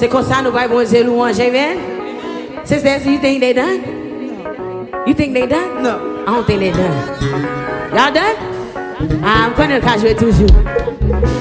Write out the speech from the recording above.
C'est comme ça nous va bon Dieu louange, amen. Sisters, you think they done? You think they done? No. I don't think they done. Y'all done? I'm going to jouer toujours.